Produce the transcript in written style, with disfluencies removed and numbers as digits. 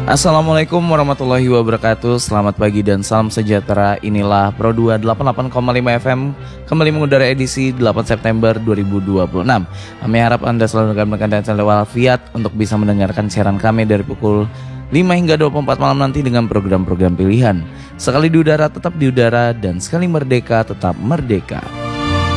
Assalamualaikum warahmatullahi wabarakatuh. Selamat pagi dan salam sejahtera. Inilah Pro 288,5 FM kembali mengudara edisi 8 September 2026. Kami harap Anda selalu dalam keadaan sehat walafiat untuk bisa mendengarkan siaran kami dari pukul 5 hingga 24 malam nanti dengan program-program pilihan. Sekali di udara tetap di udara dan sekali merdeka tetap merdeka.